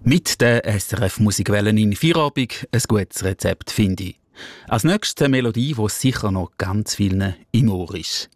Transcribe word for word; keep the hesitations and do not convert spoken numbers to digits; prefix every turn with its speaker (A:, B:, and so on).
A: Mit der S R F-Musikwellen in Feierabend ein gutes Rezept, finde ich. Als nächstes eine Melodie, die sicher noch ganz vielen im Ohr ist.